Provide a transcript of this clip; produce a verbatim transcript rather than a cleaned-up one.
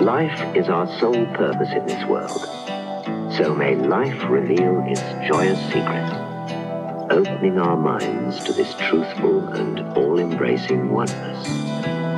life is our sole purpose in this world. So may life reveal its joyous secret, opening our minds to this truthful and all-embracing oneness.